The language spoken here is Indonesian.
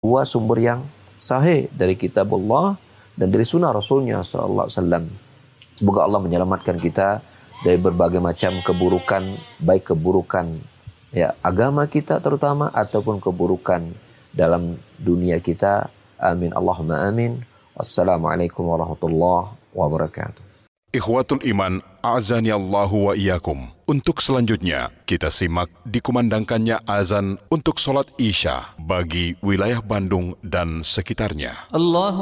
dua sumber yang sahih dari kitab Allah dan dari sunnah Rasulnya sallallahu alaihi wasallam. Semoga Allah menyelamatkan kita dari berbagai macam keburukan, baik keburukan ya agama kita terutama ataupun keburukan dalam dunia kita. Amin Allahumma amin. Wassalamualaikum warahmatullahi wabarakatuh. Ikhwatul Iman, a'azani Allahu wa iyyakum. Untuk selanjutnya, kita simak dikumandangkannya azan untuk sholat Isya bagi wilayah Bandung dan sekitarnya.